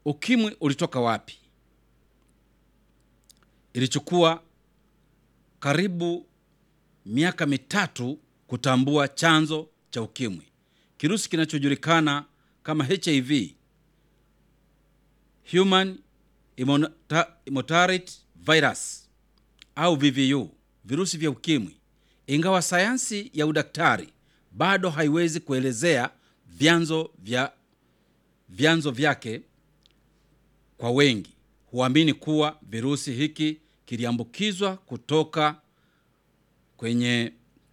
ukimwi ulitoka wapi? Ilichukua karibu miaka 3 kutambua chanzo cha ukimwi. Kirusi kinachojulikana kama HIV, Human Immunodeficiency Virus au VVU, virusi vya ukimwi. Ingawa sayansi ya udaktari bado haiwezi kuelezea vyanzo vyake, kwa wengi huamini kuwa virusi hiki kiliambukizwa kutoka kwenye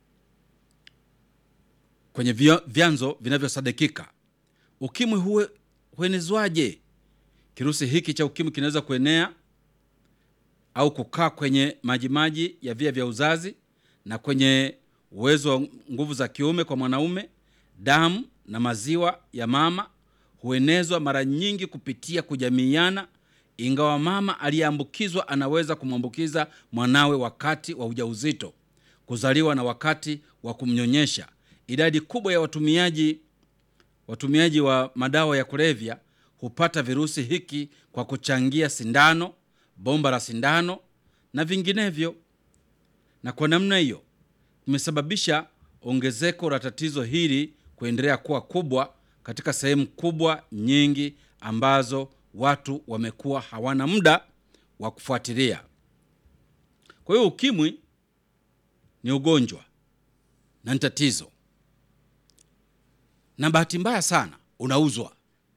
vyanzo vinavyosadikika. Ukimwi huenezwaje? Kirusi hiki cha ukimwi kinaweza kuenea au kukaa kwenye majimaji ya via vya uzazi na kwenye uwezo wa nguvu za kiume kwa mwanaume. Damu na maziwa ya mama huenezwa mara nyingi kupitia kujamiiana, ingawa mama aliyeambukizwa anaweza kumwambukiza mwanawe wakati wa ujauzito, kuzaliwa na wakati wa kumnyonyesha. Idadi kubwa ya watumiaji wa madawa ya kulevya hupata virusi hiki kwa kuchangia sindano, bomba la sindano na vinginevyo. Na kwa namna hiyo kumesababisha ongezeko la tatizo hili kuendelea kuwa kubwa katika sehemu kubwa nyingi ambazo watu wamekuwa hawana muda wa kufuatilia. Kwa hiyo ukimwi ni ugonjwa na ni tatizo, na bahati mbaya sana unauzwa.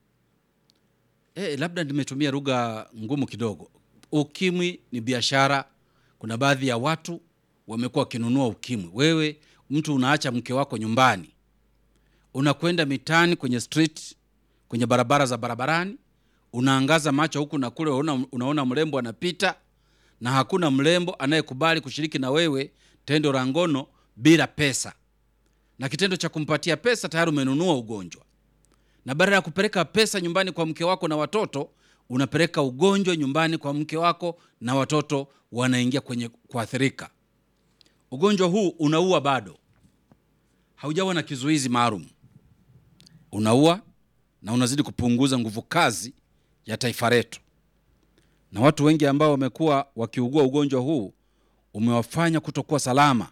Labda nimetumia lugha ngumu kidogo. Ukimwi ni biashara. Kuna baadhi ya watu wamekuwa wakinunua ukimwi. Wewe mtu unaacha mke wako nyumbani, unakwenda mitaani, kwenye street, kwenye barabara za barabarani, unaangaza macho huku na kule, unaona mrembo anapita, na hakuna mrembo anayekubali kushiriki na wewe tendo la ngono bila pesa. Na kitendo cha kumpatia pesa tayari umenunua ugonjwa. Na badala ya kupeleka pesa nyumbani kwa mke wako na watoto, unapeleka ugonjwa nyumbani kwa mke wako na watoto wanaingia kwenye kuathirika. Ugonjwa huu unaua bado. Haujawa na kizuizi maalum. Unaua na unazidi kupunguza nguvu kazi ya taifa letu. Na watu wengi ambao wamekuwa wakiugua ugonjwa huu umewafanya kutokuwa salama.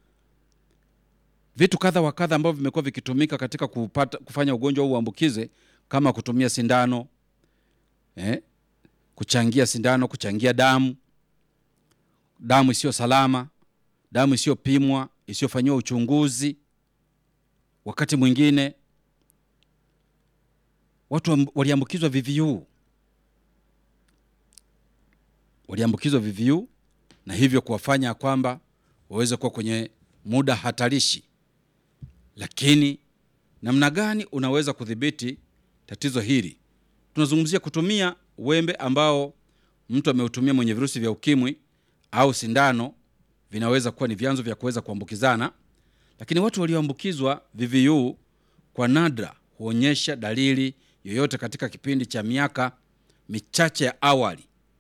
Vitu kadha wa kadha ambavyo vimekuwa vikitumika katika kufanya ugonjwa huu uambukize, kama kutumia sindano, kuchangia sindano, kuchangia damu isiyo salama, damu isiyopimwa, isiyofanywa uchunguzi. Wakati mwingine watu waliambukizwa VVU, na hivyo kuwafanya kwamba waweze kuwa kwenye muda hatarishi. Lakini namna gani unaweza kudhibiti tatizo hili? Tunazungumzia kutumia wembe ambao mtu ameutumia mwenye virusi vya ukimwi, au sindano. Vinaweza kuwa ni vyanzo vya kuweza kuambukizana. Lakini watu walioambukizwa VVU kwa nadra huonyesha dalili yoyote katika kipindi cha miaka michache ya awali.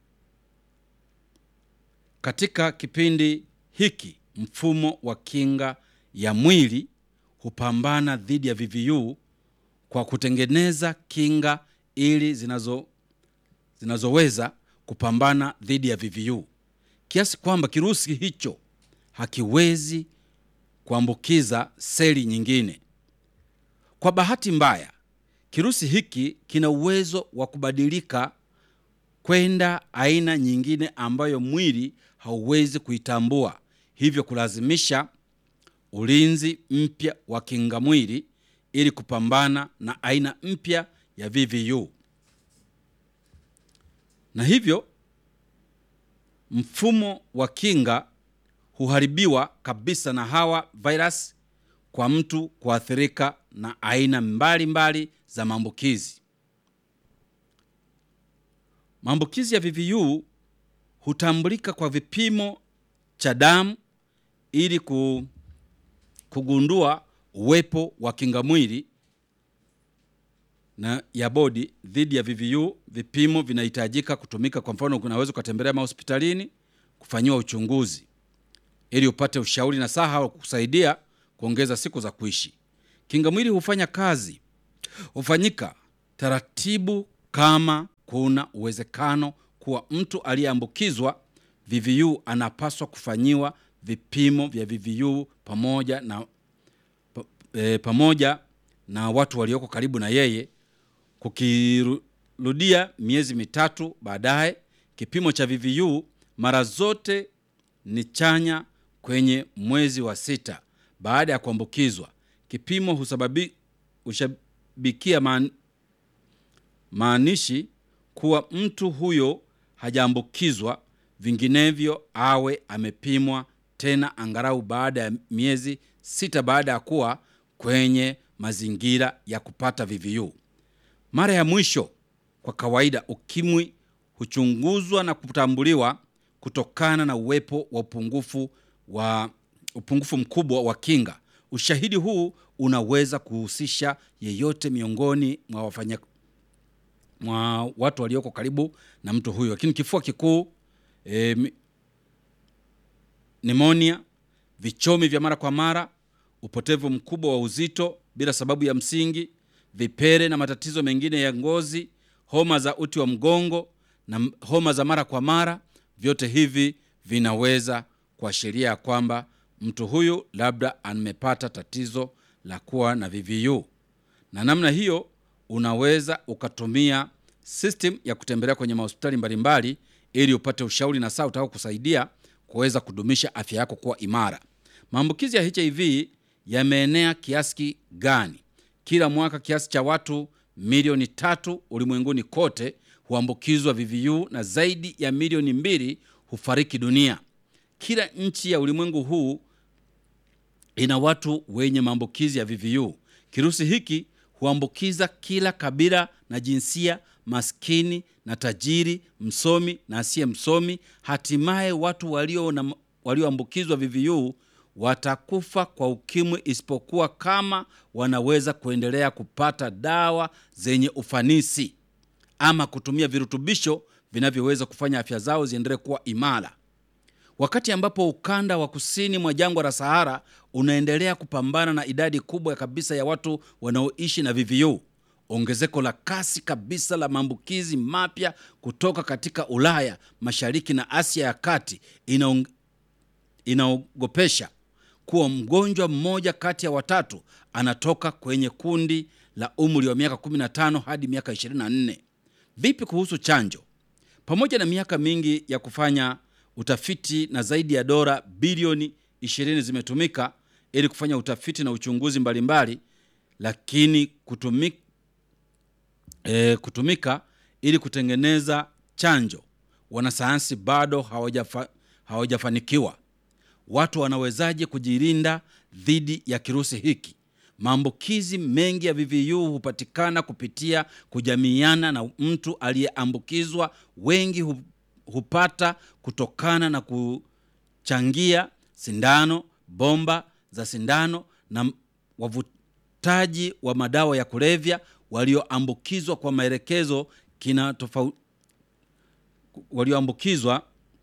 Katika kipindi hiki mfumo wa kinga ya mwili hupambana dhidi ya VVU kwa kutengeneza kinga ili zinazoweza kupambana dhidi ya VVU, kiasi kwamba kirusi hicho hakiwezi kuambukiza seli nyingine. Kwa bahati mbaya, kirusi hiki kina uwezo wa kubadilika kwenda aina nyingine ambayo mwili hauwezi kuitambua, hivyo kulazimisha ulinzi mpya wa kinga mwili ili kupambana na aina mpya ya VVU. Na hivyo mfumo wa kinga huharibiwa kabisa na hawa virus kwa mtu kuathirika na aina mbalimbali za maambukizi. Maambukizi ya VVU hutambulika kwa vipimo cha damu ili kugundua uwepo wa kinga mwili na ya bodi dhidi ya VVU. Vipimo vinahitajika kutumika. Kwa mfano, unaweza kutembelea hospitalini kufanyiwa uchunguzi ili upate ushauri na saha au kukusaidia kuongeza siku za kuishi. Kinga mwili hufanyika taratibu kama kuna uwezekano kuwa mtu aliyeambukizwa VVU anapaswa kufanyiwa vipimo vya VVU pamoja na watu walioko karibu na yeye. Kukirudia miezi 3 baadaye, kipimo cha VVU mara zote ni chanya kwenye mwezi wa 6 baada ya kuambukizwa. Kipimo hushabikia maanishi kuwa mtu huyo hajaambukizwa, vinginevyo awe amepimwa tena angalau baada ya miezi 6 baada ya kuwa kwenye mazingira ya kupata VVU. Mara ya mwisho, kwa kawaida ukimwi huchunguzwa na kutambuliwa kutokana na uwepo wa upungufu mkubwa wa kinga. Ushahidi huu unaweza kuhusisha yeyote miongoni mwa watu walioko karibu na mtu huyo. Lakini kifua kikuu, pneumonia, vichomi vya mara kwa mara, upotevu mkubwa wa uzito bila sababu ya msingi, vipere na matatizo mengine ya ngozi, homa za uti wa mgongo na homa za mara kwa mara, vyote hivi vinaweza kuashiria kwamba mtu huyu labda amepata tatizo la kuwa na VVU. Na namna hiyo unaweza ukatumia system ya kutembelea kwenye mahospitali mbalimbali ili upate ushauri na saa utakao kusaidia kuweza kudumisha afya yako kuwa imara. Maambukizi ya HIV yameenea kiasi gani? Kila mwaka kiasi cha watu milioni 3 ulimwenguni kote huambukizwa VVU na zaidi ya milioni 2 hufariki dunia. Kila nchi ya ulimwengu huu ina watu wenye maambukizi ya VVU. Kirusi hiki huambukiza kila kabila na jinsia, maskini na tajiri, msomi na asiye msomi. Hatimaye watu walioambukizwa VVU watakufa kwa ukimwi, isipokuwa kama wanaweza kuendelea kupata dawa zenye ufanisi ama kutumia virutubisho vinavyoweza kufanya afya zao ziendelee kuwa imara. Wakati ambapo ukanda wa kusini mwa jangwa la Sahara unaendelea kupambana na idadi kubwa kabisa ya watu wanaoishi na VVU, ongezeko la kasi kabisa la maambukizi mapya kutoka katika Ulaya Mashariki na Asia ya Kati inaogopesha kuwa mgonjwa mmoja kati ya 3 anatoka kwenye kundi la umri wa miaka 15 hadi miaka 24. Vipi kuhusu chanjo? Pamoja na miaka mingi ya kufanya utafiti na zaidi ya dola bilioni 20 zimetumika ili kufanya utafiti na uchunguzi mbalimbali, lakini kutumika ili kutengeneza chanjo, wanasayansi bado hawajafanikiwa. Watu wanawezaje kujilinda dhidi ya kirusi hiki? Maambukizi mengi ya VVU hupatikana kupitia kujamiiana na mtu aliyeambukizwa. Wengi hupata kutokana na kuchangia sindano, bomba za sindano na wavutaji wa madawa ya kulevya walioambukizwa kwa maelekezo walioambukizwa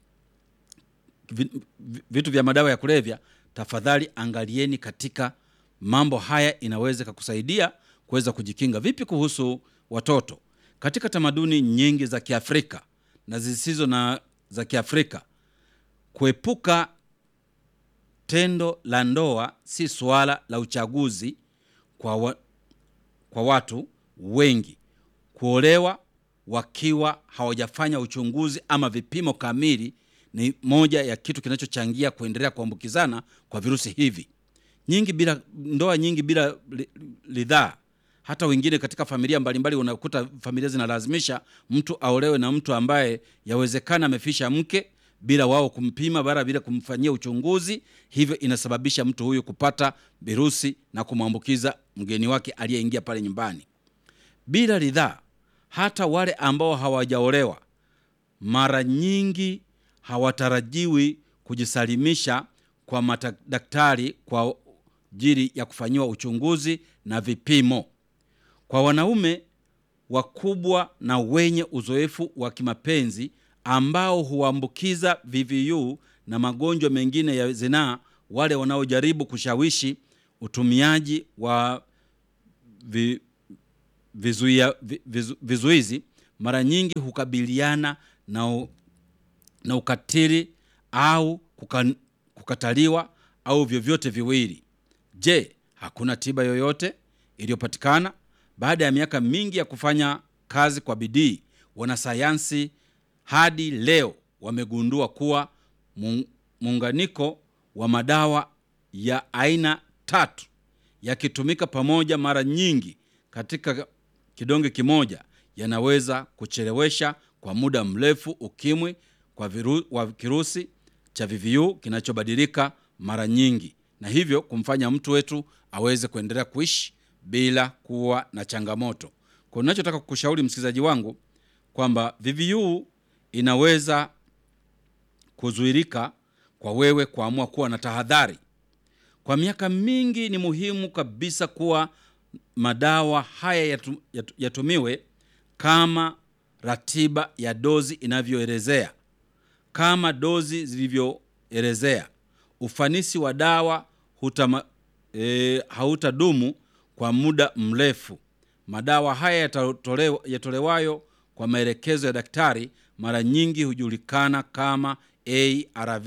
vitu vya madawa ya kulevya. Tafadhali angalieni katika mambo haya, inaweza kukusaidia kuweza kujikinga. Vipi kuhusu watoto? Katika tamaduni nyingi za Kiafrika na zisizo na za Kiafrika, kuepuka tendo la ndoa si swala la uchaguzi kwa watu wengi. Kuolewa wakiwa hawajafanya uchunguzi ama vipimo kamili ni moja ya kitu kinachochangia kuendelea kuambukizana kwa virusi hivi. Ndoa nyingi bila ridhaa. Hata wengine katika familia mbalimbali unakuta familia zinalazimisha mtu aolewe na mtu ambaye yawezekana amefisha mke bila wao kumpima, bila kumfanyia uchunguzi. Hivyo inasababisha mtu huyu kupata virusi na kumwambukiza mgeni wake aliyeingia pale nyumbani bila ridhaa. Hata wale ambao hawajaolewa mara nyingi hawatarajiwi kujisalimisha kwa madaktari kwa ajili ya kufanyiwa uchunguzi na vipimo. Kwa wanaume wakubwa na wenye uzoefu wa kimapenzi ambao huambukiza VVU na magonjwa mengine ya zinaa, wale wanaojaribu kushawishi utumiaji wa vizuizi, mara nyingi hukabiliana na ukatili au kukataliwa au vyovyote viwili. Je, hakuna tiba yoyote iliyopatikana? Baada ya miaka mingi ya kufanya kazi kwa bidii, wanasayansi hadi leo wamegundua kuwa muunganiko wa madawa ya aina 3 yakitumika pamoja mara nyingi katika kidonge kimoja yanaweza kuchelewesha kwa muda mrefu ukimwi wa kirusi cha VVU kinachobadilika mara nyingi, na hivyo kumfanya mtu wetu aweze kuendelea kuishi bila kuwa na changamoto. Kwa ninachotaka kukushauri msikilizaji wangu kwamba VVU inaweza kuzuilika kwa wewe kuamua kuwa na tahadhari. Kwa miaka mingi ni muhimu kabisa kuwa madawa haya yatumiwe kama ratiba ya dozi inavyoelezea. Kama dozi zilivyoelezea, ufanisi wa dawa hautadumu kwa muda mrefu. Madawa haya yatolewayo kwa maelekezo ya daktari mara nyingi hujulikana kama ARV,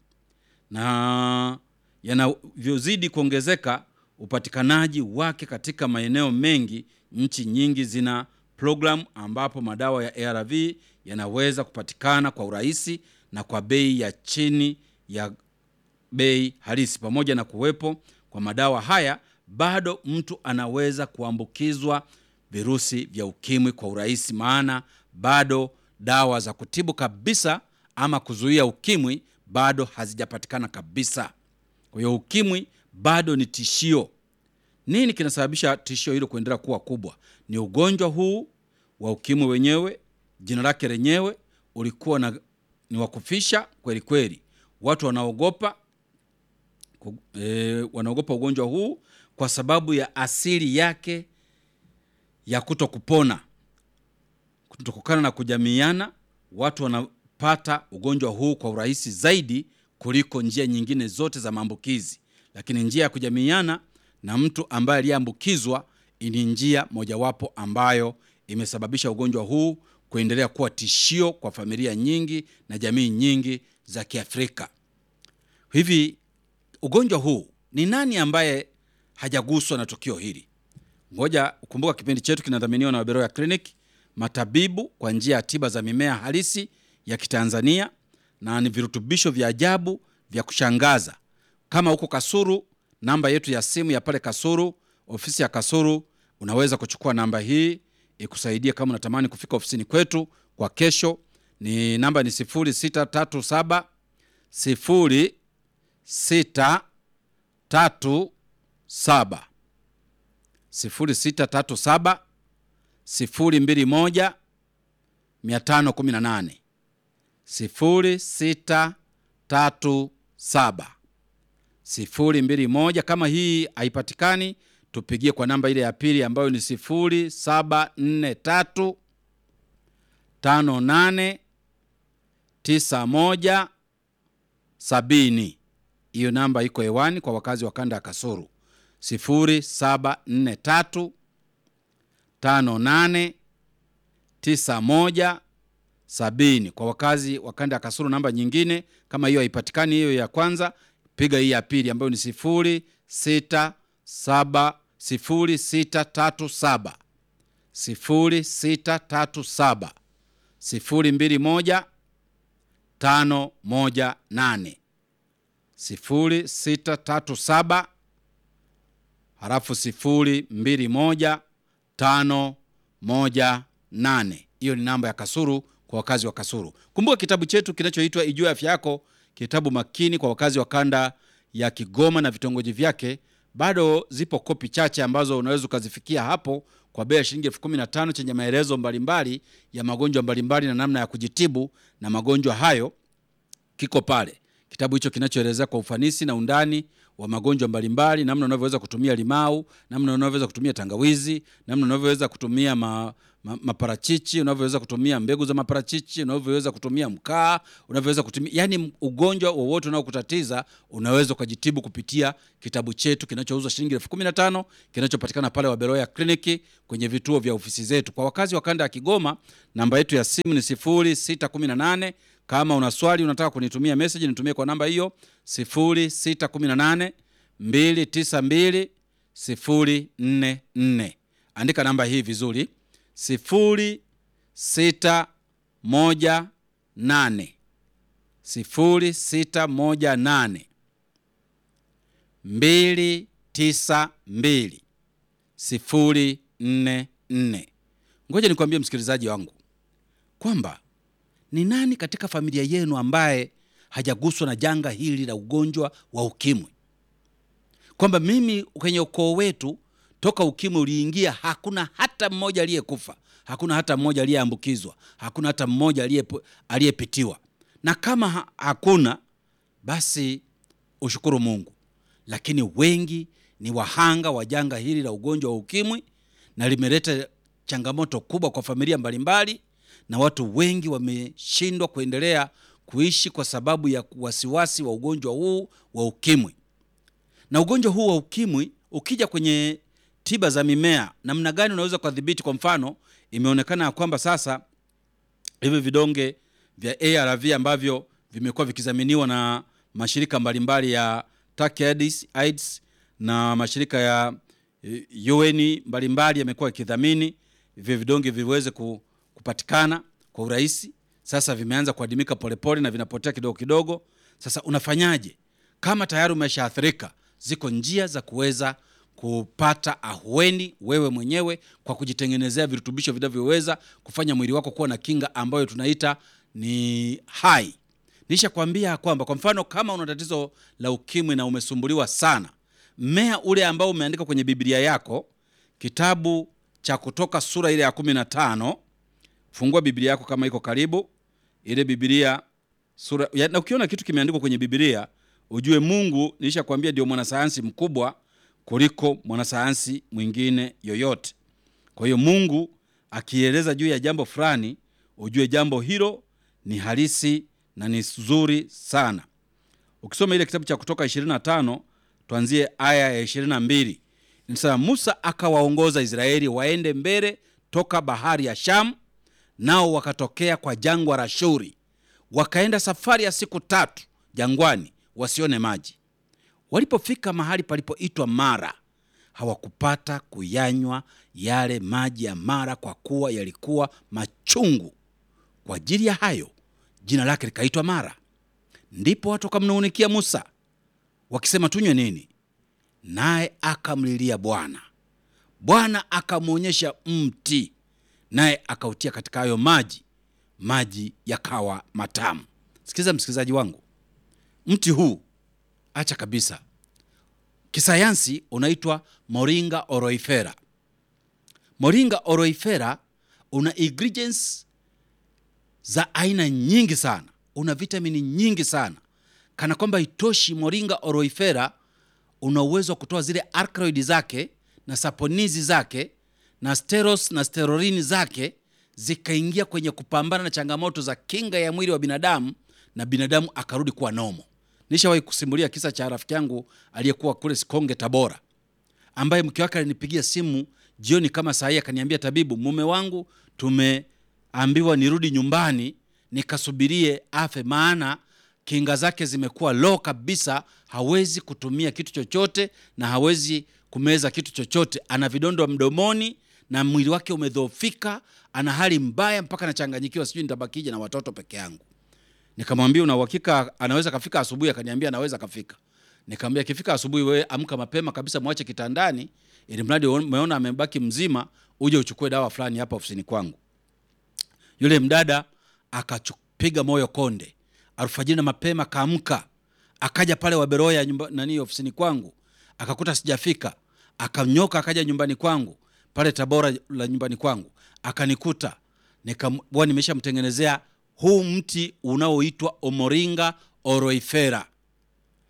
na yanavyozidi kuongezeka upatikanaji wake katika maeneo mengi, nchi nyingi zina program ambapo madawa ya ARV yanaweza kupatikana kwa urahisi na kwa bei ya chini ya bei halisi. Pamoja na kuwepo kwa madawa haya, bado mtu anaweza kuambukizwa virusi vya ukimwi kwa urahisi, maana bado dawa za kutibu kabisa ama kuzuia ukimwi bado hazijapatikana kabisa. Kwa hiyo ukimwi bado ni tishio. Nini kinasababisha tishio hilo kuendelea kuwa kubwa? Ni ugonjwa huu wa ukimwi wenyewe. Jina lake lenyewe ulikuwa ni wakufisha kweli kweli. Watu wanaogopa ugonjwa huu kwa sababu ya asili yake ya kutokupona. Kutokana na kujamiana, watu wanapata ugonjwa huu kwa urahisi zaidi kuliko njia nyingine zote za maambukizi. Lakini njia ya kujamiana na mtu ambaye aliyeambukizwa ni njia mojawapo ambayo imesababisha ugonjwa huu kuendelea kuwa tishio kwa familia nyingi na jamii nyingi za Kiafrika. Hivi ugonjwa huu, ni nani ambaye hajaguswa na tukio hili? Ngoja ukumbuka kipindi chetu kinadhaminiwa na Waberoya Clinic, matabibu kwa njia ya tiba za mimea halisi ya Kitanzania, na ni virutubisho vya ajabu vya kushangaza. Kama huko Kasulu, namba yetu ya simu ya pale Kasulu, ofisi ya Kasulu, unaweza kuchukua namba hii ikusaidie kama unatamani kufika ofisini kwetu kwa kesho. Ni namba ni 0637 0637 0637 021 518 0637 021. Kama hii haipatikani, tupigie kwa namba ile ya pili ambayo ni 0743 58 91 70. Hiyo namba iko hewani kwa wakazi wa kanda ya Kasulu. 0743 58 91 70. Kwa wakazi wa kanda ya Kasulu, namba nyingine kama hiyo haipatikani, hiyo ya kwanza, piga hii ya pili ambayo ni 0637 0637 021 518 0637 halafu 021 518. Hiyo ni namba ya Kasulu kwa wakazi wa Kasulu. Kumbuka kitabu chetu kinachoitwa Ijue Afya Yako, kitabu makini kwa wakazi wa kanda ya Kigoma na vitongoji vyake. Bado zipo kopi chache ambazo unaweza ukazifikia hapo kwa bei ya shilingi 15,000, chenye maelezo mbalimbali ya magonjwa mbalimbali na namna ya kujitibu na magonjwa hayo. Kiko pale kitabu hicho kinachoelezea kwa ufanisi na undani wa magonjwa mbalimbali, namna unavyoweza kutumia limau, namna unavyoweza kutumia tangawizi, namna unavyoweza kutumia maparachichi, unavyoweza kutumia mbegu za maparachichi, unavyoweza kutumia mkaa, unavyoweza kutumia, yani ugonjwa wowote unaokutatiza unaweza kujitibu kupitia kitabu chetu kinachouzwa shilingi 15,000, kinachopatikana pale Waberoya Clinic kwenye vituo vya ofisi zetu. Kwa wakazi wa kanda ya Kigoma, namba yetu ya simu ni 0618. Kama una swali unataka kunitumia message, nitumie kwa namba hiyo 0618 292 044. Andika namba hii vizuri, 0618 292 044. Ngoja nikwambie msikilizaji wangu kwamba ni nani katika familia yenu ambaye hajaguswa na janga hili la ugonjwa wa ukimwi? Kwamba mimi kwenye ukoo wetu toka ukimwi uliingia hakuna hata mmoja aliyekufa, hakuna hata mmoja aliyeambukizwa, hakuna hata mmoja aliyepitiwa. Na kama hakuna, basi ushukuru Mungu. Lakini wengi ni wahanga wa janga hili la ugonjwa wa ukimwi, na limeleta changamoto kubwa kwa familia mbalimbali, na watu wengi wameshindwa kuendelea kuishi kwa sababu ya wasiwasi wa ugonjwa huu wa ukimwi. Na ugonjwa huu wa ukimwi ukija kwenye tiba za mimea, namna gani unaweza kudhibiti? Kwa mfano, imeonekana kwamba sasa hivi vidonge vya ARV ambavyo vimekuwa vikizaminiwa na mashirika mbalimbali ya AIDS na mashirika ya UN mbalimbali yamekuwa yakidhamini hivyo vidonge viweze kupatikana kwa urahisi. Sasa vimeanza kuadimika polepole na vinapotea kidogo kidogo. Sasa unafanyaje kama tayari umeshaathirika? Ziko njia za kuweza kupata ahueni wewe mwenyewe kwa kujitengenezea virutubisho vinavyoweza kufanya mwili wako kuwa na kinga ambayo tunaita ni hai. Nishakwambia kwamba kwa mfano kama una tatizo la ukimwi na umesumbuliwa sana, mmea ule ambao umeandika kwenye Biblia yako, kitabu cha Kutoka sura ile ya 15, fungua Biblia yako kama iko karibu, ile Biblia sura na ukiona kitu kimeandikwa kwenye Biblia, ujue Mungu nilishakwambia ndio mwanasayansi mkubwa kuliko mwanasayansi mwingine yoyote. Kwa hiyo Mungu akieleza juu ya jambo fulani, ujue jambo hilo ni halisi na ni nzuri sana. Ukisoma ile kitabu cha Kutoka 25, tuanzie aya ya 22. Inasema Musa akawaongoza Israeli waende mbele toka bahari ya Shamu, nao wakatokea kwa jangwa la Shuri. Wakaenda safari ya siku 3 jangwani wasione maji. Walipofika mahali palipoitwa Mara, hawakupata kuyanywa yale maji ya Mara kwa kuwa yalikuwa machungu. Kwa ajili ya hayo jina lake likaitwa Mara. Ndipo watu wakamnung'unikia Musa wakisema, tunywe nini? Naye akamlilia Bwana. Bwana akamuonyesha mti, naye akautia katika hayo maji, maji yakawa matamu. Sikiza msikilizaji wangu, mti huu acha kabisa, kisayansi unaitwa Moringa oroifera. Moringa oroifera una ingredients za aina nyingi sana, una vitamini nyingi sana. Kana kwamba itoshi, Moringa oroifera una uwezo wa kutoa zile alkaloid zake na saponizi zake na steros na sterorini zake, zikaingia kwenye kupambana na changamoto za kinga ya mwili wa binadamu, na binadamu akarudi kuwa normal. Nishawahi kusimulia kisa cha rafiki yangu aliyekuwa kule Sikonge Tabora, ambaye mke wake alinipigia simu jioni kama saa hii akaniambia, tabibu, mume wangu tumeambiwa nirudi nyumbani nikasubirie afe, maana kinga zake zimekuwa low kabisa, hawezi kutumia kitu chochote na hawezi kumeza kitu chochote, ana vidondo mdomoni na mwili wake umedhoofika, ana hali mbaya mpaka anachanganyikiwa, sijui nitabakije na watoto peke yangu. Nikamwambia, una uhakika anaweza kafika asubuhi? Akaniambia anaweza kafika. Nikamwambia, akifika asubuhi wewe amka mapema kabisa, muache kitandani, ili mradi umeona amebaki mzima, uje uchukue dawa fulani hapa ofisini kwangu. Yule mdada akapiga moyo konde, alfajiri na mapema kaamka, akaja pale Waberoya ofisini kwangu, akakuta sijafika, akanyoka akaja nyumbani kwangu pale Tabora la nyumbani kwangu, akanikuta, nikamwambia nimeshamtengenezea huu mti unaoitwa Moringa oroifera.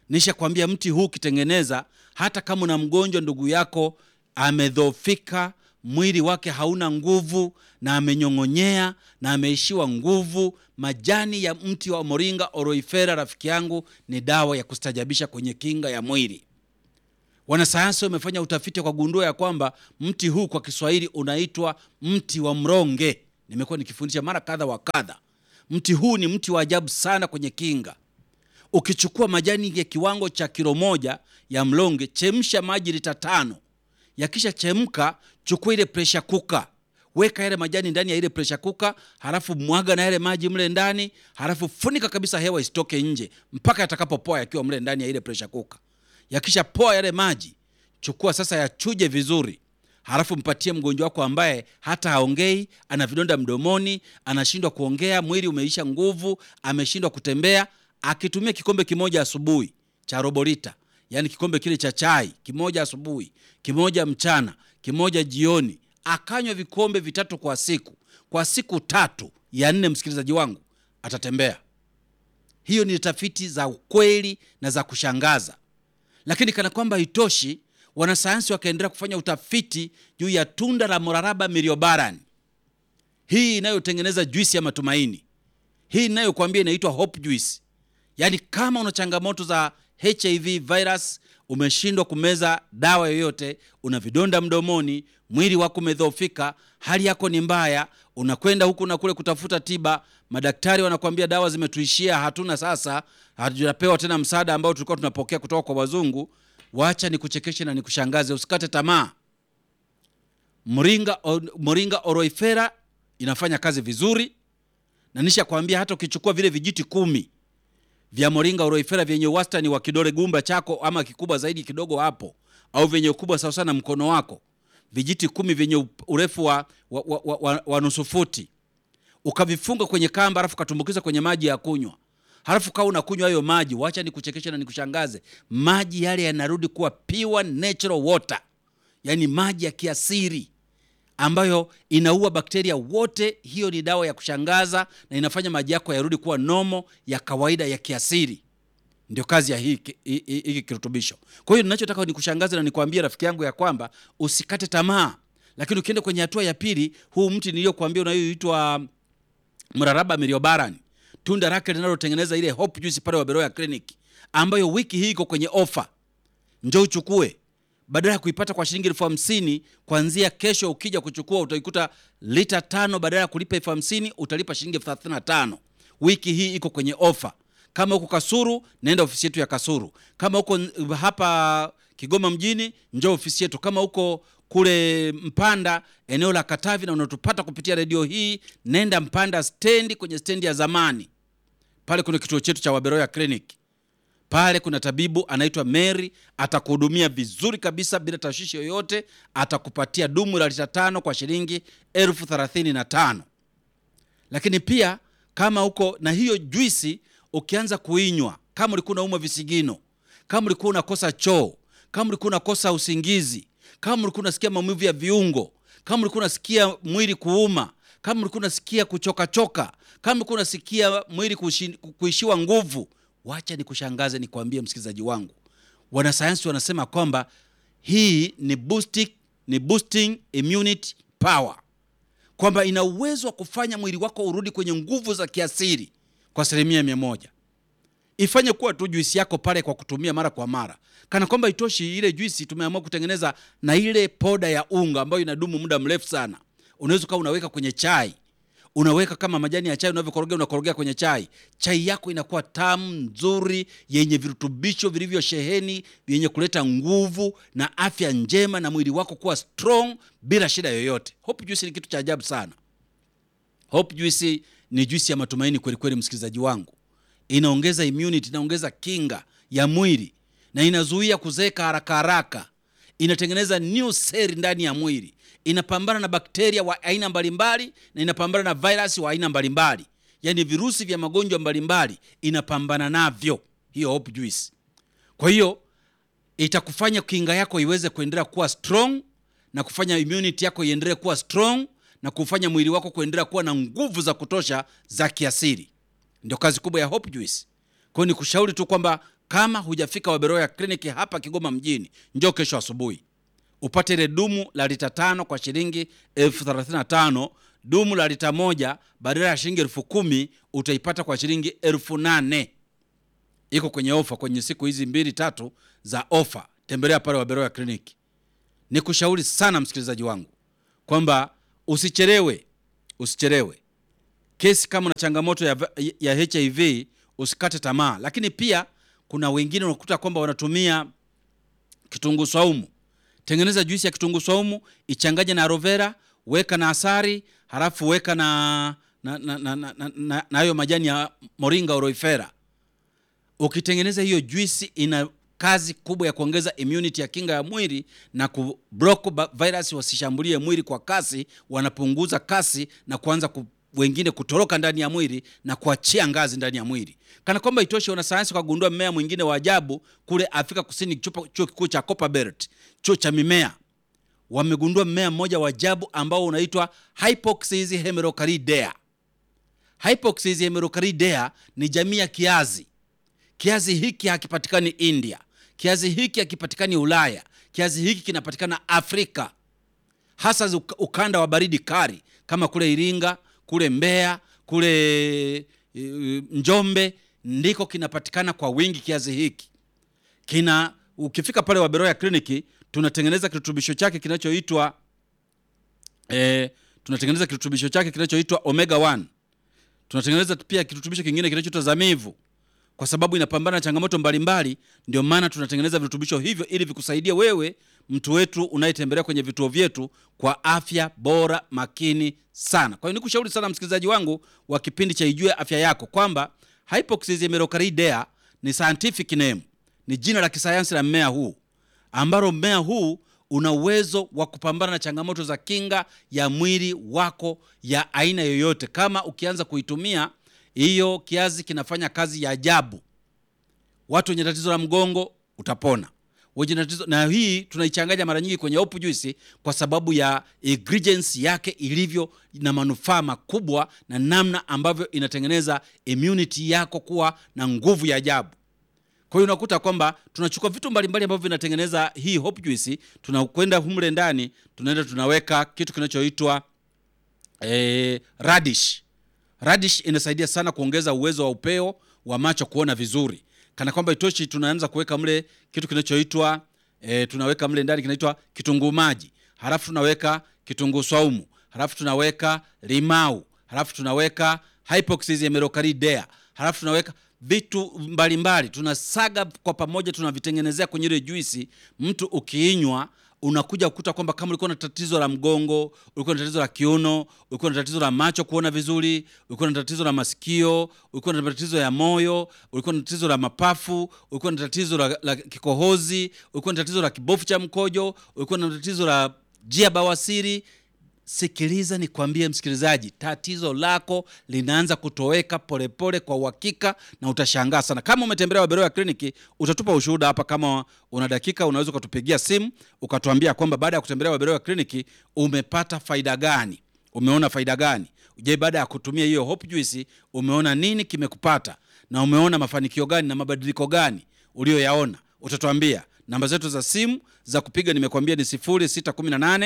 Nisha kwambia mti huu kitengeneza, hata kama una mgonjwa ndugu yako amedhofika, mwili wake hauna nguvu na amenyong'onyea na ameishiwa nguvu, majani ya mti wa Moringa oroifera, rafiki yangu, ni dawa ya kustajabisha kwenye kinga ya mwili. Wanasayansi wamefanya utafiti kwa gundua ya kwamba mti huu kwa Kiswahili unaitwa mti wa mronge. Nimekuwa nikifundisha mara kadha wa kadha. Mti huu ni mti wa ajabu sana kwenye kinga. Ukichukua majani ya kiwango cha kilo 1 ya mlonge, chemsha maji lita 5. Yakisha chemka, chukua ile pressure cooker, weka yale majani ndani ya ile pressure cooker, halafu mwaga na yale maji mle ndani, halafu funika kabisa, hewa isitoke nje mpaka yatakapopoa yakiwa mle ndani ya ile pressure cooker. Yakisha poa yale maji, chukua sasa yachuje vizuri, halafu mpatie mgonjwa wako ambaye hata haongei, ana vidonda mdomoni, anashindwa kuongea, mwili umeisha nguvu, ameshindwa kutembea. Akitumia kikombe kimoja asubuhi cha robo lita, yani kikombe kile cha chai, kimoja asubuhi, kimoja mchana, kimoja jioni, akanywa vikombe 3 kwa siku, kwa siku 3 ya 4, msikilizaji wangu, atatembea. Hiyo ni tafiti za ukweli na za kushangaza. Lakini kana kwamba itoshi, wanasayansi wakaendelea kufanya utafiti juu ya tunda la Moraraba miliobaran, hii inayotengeneza juisi ya matumaini, hii inayokuambia inaitwa hope juice. Yani kama una changamoto za HIV virus, umeshindwa kumeza dawa yoyote, una vidonda mdomoni, mwili wako umedhoofika, hali yako ni mbaya, unakwenda huku na kule kutafuta tiba, madaktari wanakuambia dawa zimetuishia, hatuna sasa, hatujapewa tena msaada ambao tulikuwa tunapokea kutoka kwa wazungu. Wacha nikuchekeshe na nikushangaze, usikate tamaa. Moringa oroifera inafanya kazi vizuri, na nisha kwambia hata ukichukua vile vijiti 10 vya Moringa oroifera vyenye wastani wa kidole gumba chako ama kikubwa zaidi kidogo hapo, au vyenye ukubwa sawa sana mkono wako, vijiti 10 vyenye urefu wa nusu futi, ukavifunga kwenye kamba, halafu katumbukiza kwenye maji ya kunywa, halafu kaa unakunywa hayo maji. Wacha nikuchekeshe na nikushangaze, maji yale yanarudi kuwa pure natural water, yani maji ya kiasiri ambayo inaua bakteria wote. Hiyo ni dawa ya kushangaza na inafanya maji yako yarudi kuwa nomo ya kawaida ya kiasiri. Ndio kazi ya hiki kirutubisho. Kwa hiyo ninachotaka nikushangaze na nikwambie rafiki yangu ya kwamba usikate tamaa. Lakini ukienda kwenye hatua ya pili, huu mti niliyokuambia unayoitwa Moraraba miliobaran, tunda lake linalotengeneza ile hope juice pale wa Beroya Clinic, ambayo wiki hii iko kwenye offer. Njoo uchukue. Badala ya kuipata kwa shilingi 50,000, kuanzia kesho ukija kuchukua utaikuta lita 5, badala ya kulipa 50,000 utalipa shilingi 35. Wiki hii iko kwenye offer. Kama uko Kasuru, nenda ofisi yetu ya Kasuru. Kama uko hapa Kigoma mjini, njoo ofisi yetu. Kama uko kule Mpanda, eneo la Katavi, na unatupata kupitia redio hii, nenda Mpanda stendi, kwenye stendi ya zamani. Pale kuna kituo chetu cha Waberoya Clinic. Pale kuna tabibu anaitwa Mary, atakuhudumia vizuri kabisa bila tashwishi yoyote, atakupatia dumu la lita 5 kwa shilingi 35,000. Lakini pia kama uko na hiyo juisi, ukianza kuinywa, kama ulikuwa unaumwa visigino, kama ulikuwa unakosa choo, kama ulikuwa unakosa usingizi, kama ulikuwa unasikia maumivu ya viungo, kama ulikuwa unasikia mwili kuuma, kama ulikuwa unasikia kuchoka, kama ulikuwa unasikia mwili kuishiwa nguvu, wacha nikushangaze nikwambie msikilizaji wangu, wanasayansi wanasema kwamba hii ni boosting immunity power, kwamba ina uwezo wa kufanya mwili wako urudi kwenye nguvu za kiasili kwa 100%. Ifanye kuwa tu juisi yako pale kwa kutumia mara kwa mara. Kana kwamba itoshi, ile juisi tumeamua kutengeneza na ile poda ya unga ambayo inadumu muda mrefu sana. Unaweza kuwa unaweka kwenye chai, unaweka kama majani ya chai unavyokorogea, unakorogea kwenye chai. Chai yako inakuwa tamu, nzuri, yenye virutubisho vilivyo sheheni, yenye kuleta nguvu na afya njema, na mwili wako kuwa strong bila shida yoyote. Hope juice ni kitu cha ajabu sana. Hope juice ni juice ya matumaini kweli kweli, msikilizaji wangu. Inaongeza immunity, inaongeza kinga ya mwili, na inazuia kuzeeka haraka haraka. Inatengeneza new cell ndani ya mwili. Inapambana na bakteria wa aina mbalimbali, na inapambana na virus wa aina mbalimbali. Yani virusi vya magonjwa mbalimbali inapambana navyo hiyo hope juice. Kwa hiyo itakufanya kinga yako iweze kuendelea kuwa strong, na kufanya immunity yako iendelee kuwa strong, na kufanya mwili wako kuendelea kuwa na nguvu za kutosha za kiasili. Ndio kazi kubwa ya hope juice. Kwa hiyo nikushauri tu kwamba Kama hujafika Waberoya Clinic hapa Kigoma mjini, njoo kesho asubuhi upate ile dumu la lita 5 kwa shilingi 1035. Dumu la lita 1 badala ya shilingi 10,000 utaipata kwa shilingi 8,000. Iko kwenye ofa kwenye siku hizi 2-3 za ofa. Tembelea pale Waberoya Clinic. Nikushauri sana msikilizaji wangu kwamba usichelewe. Kesi kama una changamoto ya HIV usikate tamaa. Lakini pia kuna wengine unakuta kwamba wanatumia kitunguu saumu. Tengeneza juisi ya kitunguu saumu, ichanganye na aloe vera, weka na asali, halafu weka na hayo majani ya moringa oroifera. Ukitengeneza hiyo juisi, ina kazi kubwa ya kuongeza immunity ya kinga ya mwili na kublock virus wasishambulie mwili kwa kasi, wanapunguza kasi na kuanza wengine kutoroka ndani ya mwili na kuachia ngazi ndani ya mwili. Kana kwamba itoshe, wanasayansi wakagundua mmea mwingine wa ajabu kule Afrika Kusini, chuo kikuu cha Copperbelt, chuo cha mimea. Wamegundua mmea mmoja wa ajabu ambao unaitwa Hypoxis hemerocalidea. Hypoxis hemerocalidea ni jamii ya kiazi. Kiazi hiki hakipatikani India. Kiazi hiki hakipatikani Ulaya. Kiazi hiki kinapatikana Afrika. Hasa ukanda wa baridi kali kama kule Iringa, kule Mbeya, kule Njombe, ndiko kinapatikana kwa wingi kiazi hiki. Ukifika pale Waberoya Clinic, tunatengeneza kirutubisho chake kinachoitwa Omega 1. Tunatengeneza pia kirutubisho kingine kinachoitwa Zamivu. Kwa sababu inapambana na changamoto mbalimbali, ndio maana tunatengeneza virutubisho hivyo ili vikusaidie wewe mtu wetu unayetembelea kwenye vituo vyetu kwa afya bora makini sana. Kwa hiyo nikushauri sana msikilizaji wangu wa kipindi cha Ijue Afya Yako kwamba Hypoxis hemerocalidea ni scientific name, ni jina la kisayansi la mmea huu, ambao mmea huu una uwezo wa kupambana na changamoto za kinga ya mwili wako ya aina yoyote. Kama ukianza kuitumia hiyo, kiazi kinafanya kazi ya ajabu. Watu wenye tatizo la mgongo utapona. Na hii tunaichanganya mara nyingi kwenye Hope Juice kwa sababu ya ingredients yake ilivyo na manufaa makubwa na namna ambavyo inatengeneza immunity yako kuwa na nguvu ya ajabu. Kwa hiyo unakuta kwamba tunachukua vitu mbalimbali ambavyo vinatengeneza hii Hope Juice, tunakwenda humle ndani, tunaenda tunaweka kitu kinachoitwa radish. Radish inasaidia sana kuongeza uwezo wa upeo wa macho kuona vizuri. Kana kwamba itoshi, tunaanza kuweka mle kitu kinachoitwa tunaweka mle ndani kinaitwa kitunguu maji. Halafu tunaweka kitunguu saumu. Halafu tunaweka limau. Halafu tunaweka Hypoxis hemerocalidea. Halafu tunaweka vitu mbalimbali, tunasaga kwa pamoja, tunavitengenezea kwenye ile juisi. Mtu ukiinywa unakuja kukuta kwamba kama ulikuwa na tatizo la mgongo, ulikuwa na tatizo la kiuno, ulikuwa na tatizo la macho kuona vizuri, ulikuwa na tatizo la masikio, ulikuwa na tatizo ya moyo, ulikuwa na tatizo la mapafu, ulikuwa na tatizo la kikohozi, ulikuwa na tatizo la kibofu cha mkojo, ulikuwa na tatizo la njia bawasiri, sikiliza nikwambie msikilizaji, tatizo lako linaanza kutoweka polepole kwa uhakika na utashangaa sana. Kama umetembelea Waberoya Clinic, utatupa ushuhuda hapa. Kama una dakika, unaweza kutupigia simu ukatuambia kwamba baada ya kutembelea Waberoya Clinic umepata faida gani, umeona faida gani. Je, baada ya kutumia hiyo Hope Juice umeona nini kimekupata, na umeona mafanikio gani na mabadiliko gani ulioyaona? Utatuambia. Namba zetu za simu za kupiga nimekwambia ni 0618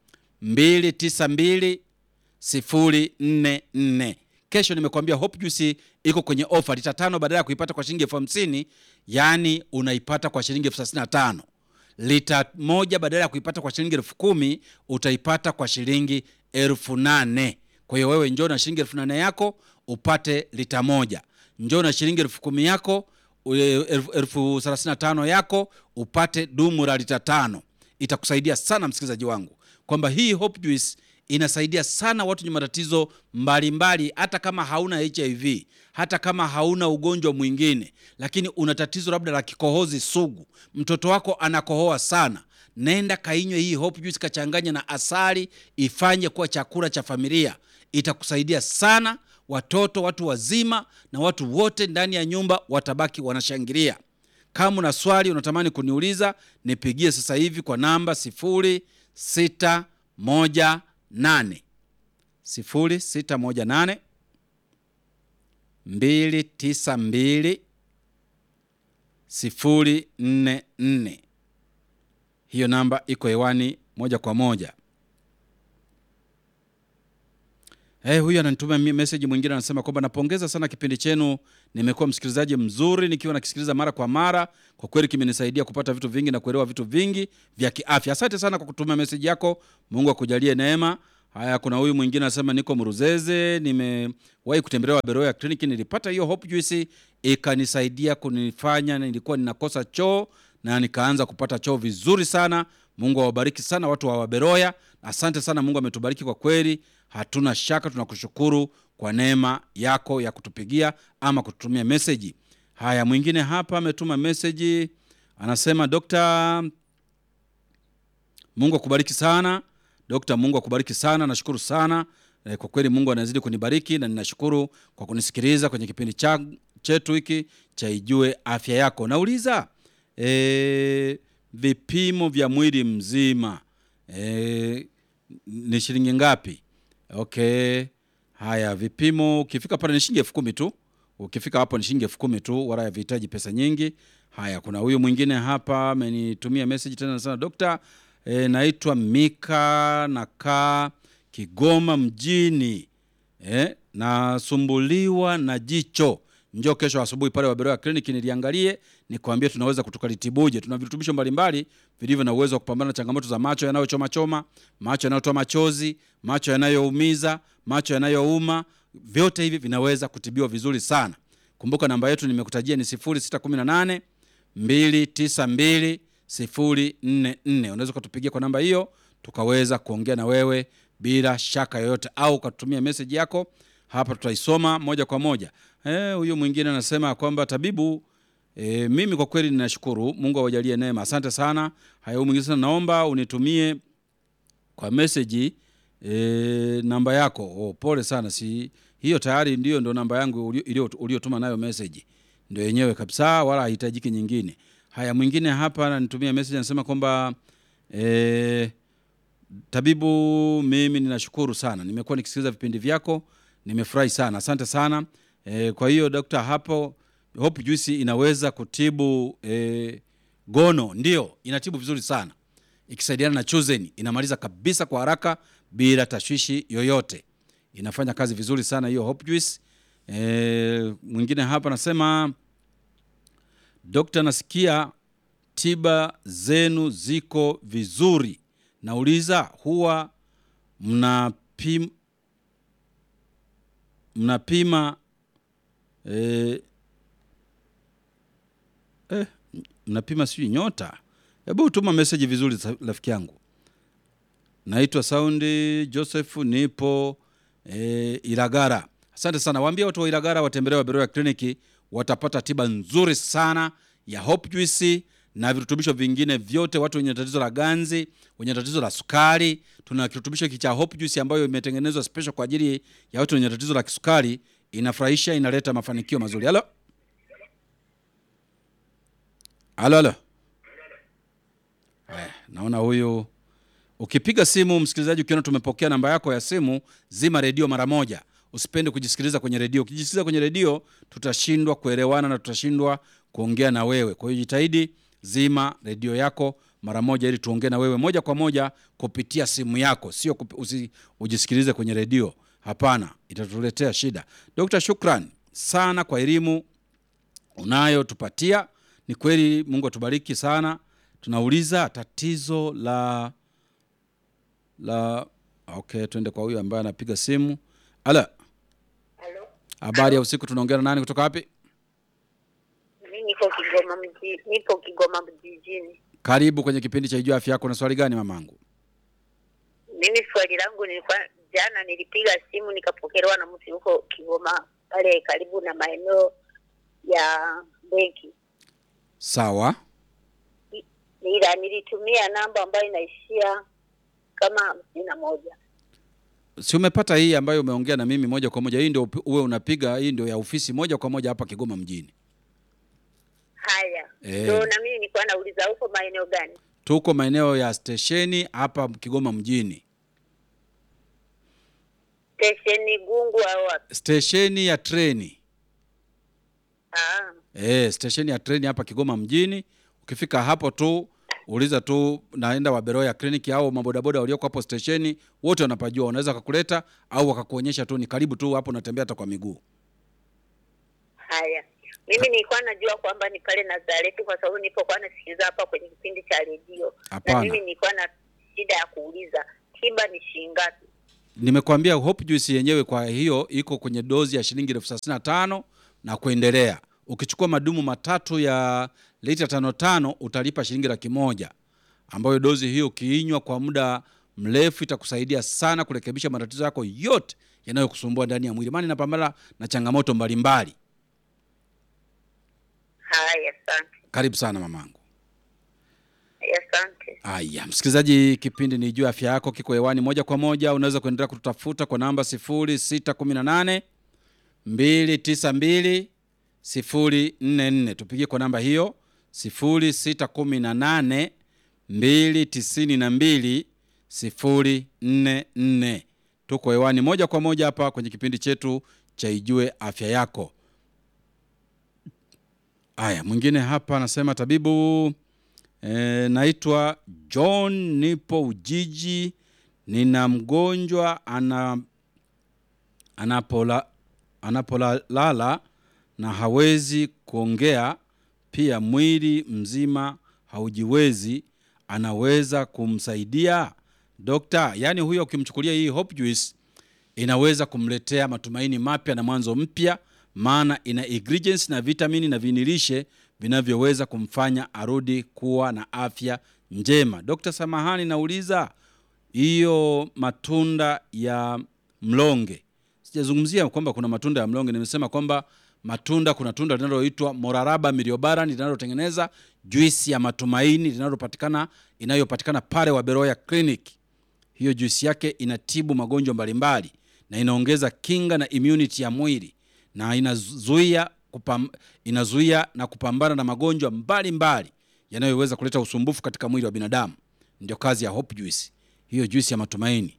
292-044. Kesho nimekwambia Hope Juice iko kwenye offer, lita 5 badala ya kuipata kwa shilingi 50,000, yani unaipata kwa shilingi 35,000. Lita 1 badala ya kuipata kwa shilingi 10,000 utaipata kwa shilingi 8,000. Kwa hiyo wewe njoo na shilingi 8,000 yako upate lita 1. Njoo na shilingi 10,000 yako, 35,000 yako upate dumu la lita 5. Itakusaidia sana msikilizaji wangu kwamba hii Hope Juice inasaidia sana watu wenye matatizo mbalimbali. Hata kama hauna HIV, hata kama hauna ugonjwa mwingine, lakini una tatizo labda la kikohozi sugu, mtoto wako anakohoa sana, nenda kainywe hii Hope Juice, kachanganya na asali, ifanye kuwa chakula cha familia. Itakusaidia sana. Watoto, watu wazima na watu wote ndani ya nyumba watabaki wanashangilia. Kama una swali unatamani kuniuliza, nipigie sasa hivi kwa namba 0618 292 044. Hiyo namba iko hewani moja kwa moja. Huyu ananituma message mwingine, anasema kwamba napongeza sana kipindi chenu. Nimekuwa msikilizaji mzuri nikiwa nakisikiliza mara kwa mara. Kwa kweli kimenisaidia kupata vitu vingi na kuelewa vitu vingi vya kiafya. Asante sana kwa kutuma message yako. Mungu akujalie neema. Haya, kuna huyu mwingine anasema niko Mruzeze, nimewahi kutembelea Waberoya Clinic, nilipata hiyo Hope Juice ikanisaidia kunifanya nilikuwa ninakosa choo na nikaanza kupata choo vizuri sana. Mungu awabariki sana watu wa Waberoya. Asante sana, Mungu ametubariki kwa kweli. Hatuna shaka, tunakushukuru kwa neema yako ya kutupigia ama kututumia message. Haya, mwingine hapa ametuma message, anasema Dr. Mungu akubariki sana. Dr. Mungu akubariki sana, nashukuru sana. Kwa kweli Mungu anazidi kunibariki na ninashukuru kwa kunisikiliza kwenye kipindi chetu hiki cha Ijue Afya Yako. Nauliza vipimo vya mwili mzima ni shilingi ngapi? Okay. Haya, vipimo ukifika pale ni shilingi 10,000 tu. Ukifika hapo ni shilingi 10,000 tu, wala havihitaji pesa nyingi. Haya, kuna huyu mwingine hapa amenitumia message tena sana, Dr. Naitwa Mika, nakaa Kigoma mjini. Nasumbuliwa na jicho. Njoo kesho asubuhi pale Waberoya Clinic niliangalie, nikwambie tunaweza kutukalitibuje. Tuna virutubisho mbalimbali vilivyo na uwezo wa kupambana na changamoto za macho yanayochoma choma, macho yanayotoa machozi, macho yanayoumiza, macho yanayouma. Vyote hivi vinaweza kutibiwa vizuri sana. Kumbuka namba yetu nimekutajia ni 0618 292 044. Unaweza kutupigia kwa namba hiyo tukaweza kuongea na wewe bila shaka yoyote, au kutumia message yako hapa, tutaisoma moja kwa moja. Huyu mwingine anasema kwamba tabibu, mimi kwa kweli ninashukuru, Mungu awajalie neema. Asante sana. Haya, huyu mwingine sana, naomba unitumie kwa message namba yako. Pole sana, si hiyo tayari ndo namba yangu uliotuma nayo message. Ndio yenyewe kabisa, wala haitajiki nyingine. Haya, mwingine hapa ananitumia message anasema kwamba tabibu, mimi ninashukuru sana, nimekuwa nikisikiliza vipindi vyako, nimefurahi sana, asante sana. Kwa hiyo daktari, hapo Hope Juice inaweza kutibu gono? Ndio, inatibu vizuri sana. Ikisaidiana na Chosen inamaliza kabisa kwa haraka bila tashwishi yoyote. Inafanya kazi vizuri sana hiyo Hope Juice. Mwingine hapa anasema Dr. nasikia tiba zenu ziko vizuri. Nauliza, huwa mnapima mnapima sijui nyota? Hebu tuma message vizuri rafiki yangu. Naitwa Saundi Joseph, nipo Ilagara. Asante sana. Waambie watu wa Ilagara watembelee Waberoya Clinic, watapata tiba nzuri sana ya Hope Juice na virutubisho vingine vyote. Watu wenye tatizo la ganzi, wenye tatizo la sukari, tuna kirutubisho cha Hope Juice ambayo imetengenezwa special kwa ajili ya watu wenye tatizo la kisukari. Inafurahisha, inaleta mafanikio mazuri. Halo. Naona huyu, ukipiga simu msikilizaji, ukiona tumepokea namba yako ya simu, zima redio mara moja. Usipende kujisikiliza kwenye redio. Ukijisikiliza kwenye redio tutashindwa kuelewana na tutashindwa kuongea na wewe. Kwa hiyo jitahidi, zima redio yako mara moja ili tuongee na wewe moja kwa moja kupitia simu yako. Sio ujisikilize kwenye redio. Hapana, itatuletea shida. Dr. Shukran sana kwa elimu unayotupatia. Ni kweli, Mungu atubariki sana. Tunauliza tatizo la okay, twende kwa huyu ambaye anapiga simu. Halo. Habari ya usiku, tunaongea na nani kutoka wapi? Mimi nipo Kigoma mjini. Karibu kwenye kipindi cha Ijue Afya Yako. Na swali gani mamangu? Mimi swali langu nilikuwa jana nilipiga simu nikapokelewa na mtu huko Kigoma pale karibu na maeneo ya benki. Sawa. Nilitumia namba ambayo inaishia kama 51. Si umepata hii ambayo umeongea na mimi moja kwa moja? Hii ndio uwe unapiga, hii ndio ya ofisi moja kwa moja hapa Kigoma mjini. Haya. Ndio na mimi nilikuwa nauliza huko maeneo gani? Tuko maeneo ya stesheni hapa Kigoma mjini. Stesheni Gungu au wapi? Stesheni ya treni. Stesheni ya treni hapa Kigoma mjini. Ukifika hapo tu uliza tu naenda Waberoya Clinic au mabodaboda walioko hapo stesheni, wote wanapajua, wanaweza kukuleta au wakakuonyesha tu, ni karibu tu hapo, unatembea hata kwa miguu. Haya. Mimi nilikuwa najua kwamba ni pale Nazareti kwa sababu nilipokuwa nasikiliza hapa kwenye kipindi cha redio. Na mimi nilikuwa na shida ya kuuliza tiba ni shilingi ngapi? Nimekwambia Hope Juice yenyewe kwa hiyo iko kwenye dozi ya shilingi 35,000 na kuendelea. Ukichukua madumu matatu ya lita 5 utalipa shilingi 100,000, ambayo dozi hiyo ukiinywa kwa muda mrefu itakusaidia sana kurekebisha matatizo yako yote yanayokusumbua ndani ya mwili. Maana inapambana na changamoto mbalimbali. Haya, asante. Karibu sana mamangu. Asante. Haya, msikilizaji, kipindi ni Jua Afya Yako kiko hewani moja kwa moja. Unaweza kuendelea kututafuta kwa namba 0618 292 044. Tupigie kwa namba hiyo 0618 292 044. Tuko hewani moja kwa moja hapa kwenye kipindi chetu cha Ijue Afya Yako. Haya, mwingine hapa anasema tabibu, naitwa John, nipo Ujiji, nina mgonjwa anapolala na hawezi kuongea, pia mwili mzima haujiwezi, anaweza kumsaidia dokta? Yani huyo ukimchukulia hii Hope Juice inaweza kumletea matumaini mapya na mwanzo mpya, maana ina ingredients na vitamini na vinilishe vinavyoweza kumfanya arudi kuwa na afya njema. Dr. Samahani, nauliza hiyo matunda ya mlonge. Sijazungumzia kwamba kuna matunda ya mlonge, nimesema kwamba kuna tunda linaloitwa Moraraba miliobaran linalotengeneza juisi ya matumaini inayopatikana pale Waberoya Clinic. Hiyo juisi yake inatibu magonjwa mbalimbali na inaongeza kinga na immunity ya mwili, na inazuia na kupambana na magonjwa mbalimbali yanayoweza kuleta usumbufu katika mwili wa binadamu. Ndio kazi ya Hope Juice. Hiyo juice ya matumaini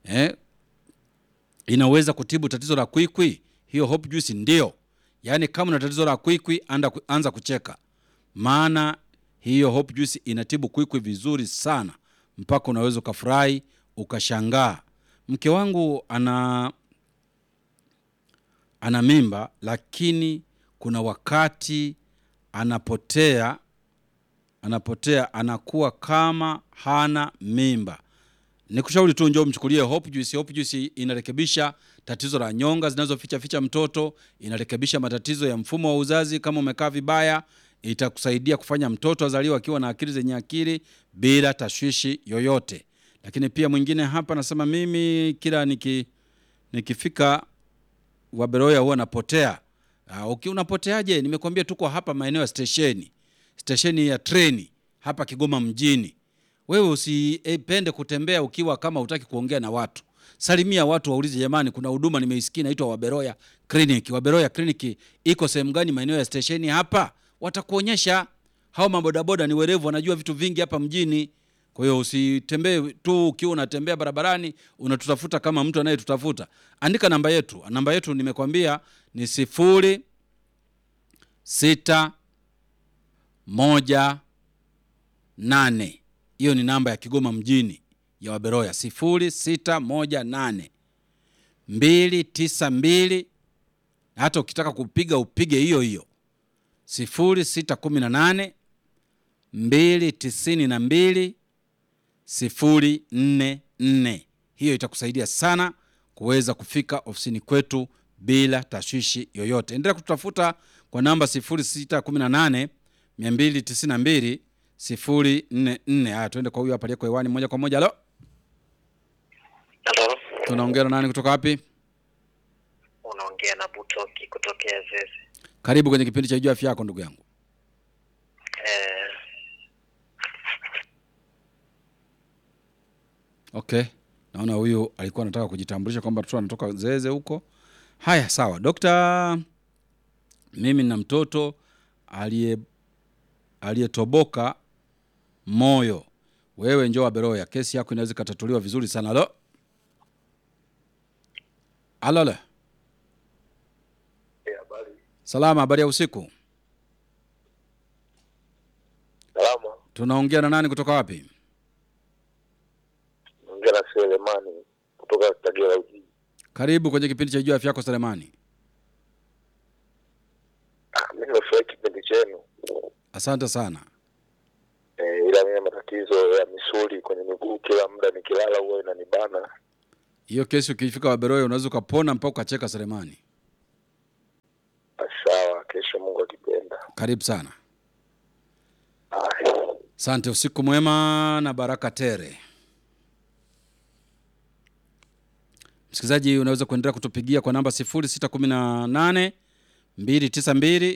inaweza kutibu tatizo la kwikwi. Hiyo Hope Juice ndio. Yaani kama una tatizo la kwikwi, anza kucheka. Maana hiyo Hope Juice inatibu kwikwi vizuri sana, mpaka unaweza ukafurahi ukashangaa. Mke wangu ana mimba, lakini kuna wakati anapotea anakuwa kama hana mimba. Nikushauri tu njoo mchukulie Hope Juice. Hope Juice inarekebisha tatizo la nyonga zinazoficha mtoto, inarekebisha matatizo ya mfumo wa uzazi. Kama umekaa vibaya, itakusaidia kufanya mtoto azaliwe akiwa na akili zenye akili bila tashwishi yoyote. Lakini pia mwingine hapa anasema mimi kila nikifika Waberoya huwa napotea. Unapoteaje? Nimekwambia tuko hapa maeneo ya stesheni ya treni hapa Kigoma mjini. Wewe usipende kutembea ukiwa kama hutaki kuongea na watu. Salimia watu, waulize jamani, kuna huduma nimeisikia inaitwa Waberoya Clinic. Waberoya Clinic iko sehemu gani maeneo ya stesheni hapa? Watakuonyesha. Hao mabodaboda ni werevu, wanajua vitu vingi hapa mjini. Kwa hiyo usitembee tu ukiwa unatembea barabarani unatutafuta kama mtu anayetutafuta. Andika namba yetu. Namba yetu nimekwambia ni 0618. Hiyo ni namba ya Kigoma mjini ya Waberoya. 0618 292. Hata ukitaka kupiga upige hiyo 0618 292 044. Hiyo itakusaidia sana kuweza kufika ofisini kwetu bila tashwishi yoyote. Endelea kututafuta kwa namba 0618 292 044. Haya, tuende kwa huyu hapa aliyeko hewani moja kwa moja. Halo. Halo. Tunaongea na nani kutoka wapi? Unaongea na Butoki kutokea Zeze. Karibu kwenye kipindi cha Ijue Afya Yako ndugu yangu. Okay. Naona huyu alikuwa anataka kujitambulisha kwamba tu anatoka Zeze huko. Haya, sawa. Dokta, mimi na mtoto aliyetoboka moyo. Wewe njoo Waberoya, kesi yako inaweza katatuliwa vizuri sana. Halo. Halo. Habari. Salama, habari ya usiku. Tunaongea na nani kutoka wapi? Naongea na Selemani kutoka Kagera Ujiji. Karibu kwenye kipindi cha Jua Afya Yako Selemani. Mimi nimefurahi kipindi chenu. Asante sana. Ila mimi matatizo ya misuli kwenye miguu, kila muda nikilala huwa inanibana. Hiyo kesi ukifika Waberoya unaweza ukapona mpaka ukacheka Selemani. Sawa, kesho Mungu akipenda. Karibu sana. Asante, usiku mwema na baraka tere. Msikilizaji, unaweza kuendelea kutupigia kwa namba 0618 292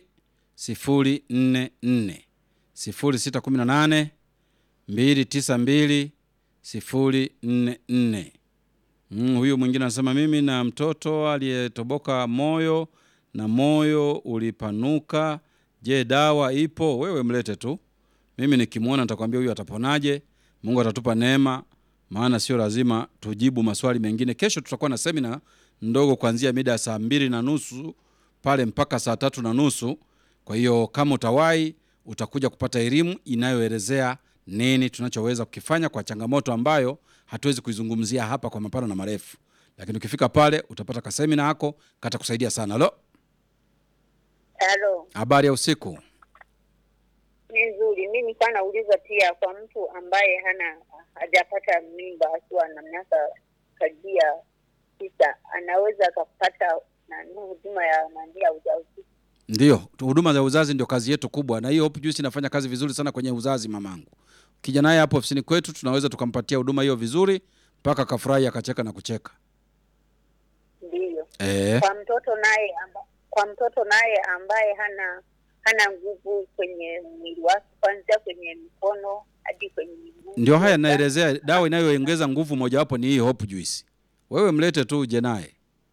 044 0618 292 044. Huyu mwingine anasema mimi na mtoto aliyetoboka moyo na moyo ulipanuka. Je, dawa ipo? Wewe mlete tu. Mimi nikimuona nitakwambia huyu ataponaje. Mungu atatupa neema, maana sio lazima tujibu maswali mengine. Kesho tutakuwa na semina ndogo kuanzia mida ya 2:30 pale mpaka 3:30. Kwa hiyo kama utawahi utakuja kupata elimu inayoelezea nini tunachoweza kukifanya kwa changamoto ambayo hatuwezi kuizungumzia hapa kwa mapana na marefu. Lakini ukifika pale utapata kasemina yako katakusaidia sana. Halo. Halo. Habari ya usiku. Ni nzuri. Mimi nilikuwa nauliza pia kwa mtu ambaye hajapata mimba akiwa na miaka karibia 6, anaweza akapata huduma ya mandia ujauzito? Ndio, huduma za uzazi ndio kazi yetu kubwa, na hiyo Hope Juice inafanya kazi vizuri sana kwenye uzazi mamangu. Kija naye hapo ofisini kwetu tunaweza tukampatia huduma hiyo vizuri mpaka kafurahi akacheka na kucheka. Ndio. Kwa mtoto naye ambaye hana nguvu kwenye mwili wake, kwanza kwenye mikono hadi kwenye miguu. Ndio haya naelezea, dawa inayoongeza nguvu moja wapo ni hii Hope Juice. Wewe mlete tu uje naye.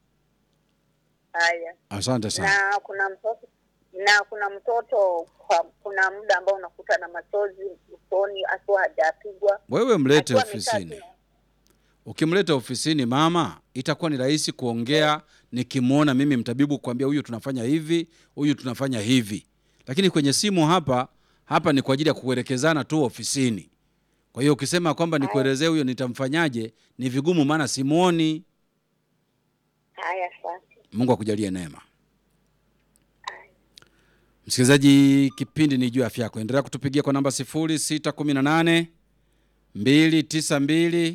Haya. Asante sana. Na kuna mtoto kuna muda ambao unakuta na machozi usoni asiwa hajapigwa. Wewe mlete ofisini. Ukimleta ofisini mama, itakuwa ni rahisi kuongea nikimuona mimi mtabibu kuambia huyu tunafanya hivi, huyu tunafanya hivi. Lakini kwenye simu hapa ni kwa ajili ya kuelekezana tu ofisini. Kwa hiyo ukisema kwamba nikuelezee huyo nitamfanyaje, ni vigumu maana simuoni. Haya, asante. Mungu akujalie neema. Msikilizaji, kipindi ni Jua Afya Yako. Endelea kutupigia kwa namba 0618 292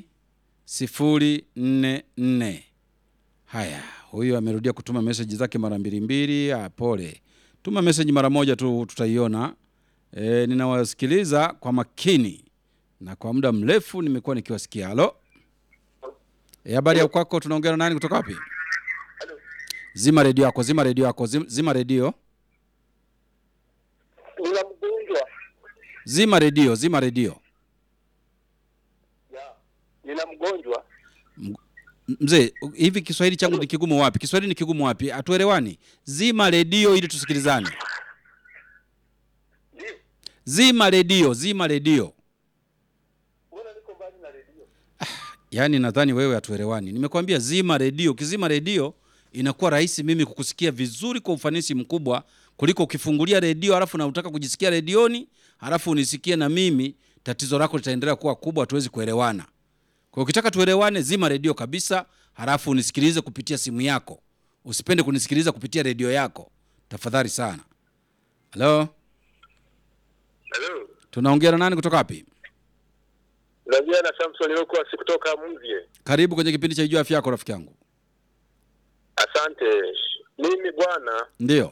044. Haya, huyu amerudia kutuma message zake mara 2. Pole. Tuma message mara moja tu tutaiona. Ninawasikiliza kwa makini na kwa muda mrefu nimekuwa nikiwasikia. Halo. Habari ya kwako, tunaongea na nani kutoka wapi? Zima redio yako, zima redio yako, zima redio. Nina mgonjwa. Zima redio, zima redio. Nina mgonjwa. Mzee, hivi Kiswahili changu ni kigumu wapi? Kiswahili ni kigumu wapi? Atuelewani. Zima redio ili tusikilizane. Zima redio, zima redio. Mbona niko mbali na redio? Yaani nadhani wewe atuelewani. Nimekwambia zima redio. Ukizima redio inakuwa rahisi mimi kukusikia vizuri kwa ufanisi mkubwa kuliko ukifungulia redio halafu na unataka kujisikia redioni halafu unisikie na mimi, tatizo lako litaendelea kuwa kubwa, hatuwezi kuelewana. Kwa ukitaka tuelewane, zima redio kabisa halafu unisikilize kupitia simu yako. Usipende kunisikiliza kupitia redio yako. Tafadhali sana. Halo. Hello. Tunaongea na nani kutoka wapi? Naongea na Samson yuko kutoka Mvye. Karibu kwenye kipindi cha Jua Afya Yako rafiki yangu. Asante. Mimi bwana. Ndio.